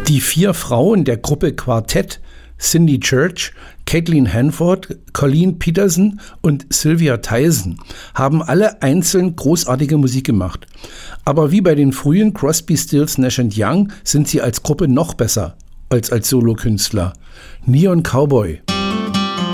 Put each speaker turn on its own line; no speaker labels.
Die 4 Frauen der Gruppe Quartett, Cindy Church, Caitlin Hanford, Colleen Peterson und Sylvia Tyson, haben alle einzeln großartige Musik gemacht. Aber wie bei den frühen Crosby, Stills, Nash & Young sind sie als Gruppe noch besser als Solokünstler. Neon Cowboy.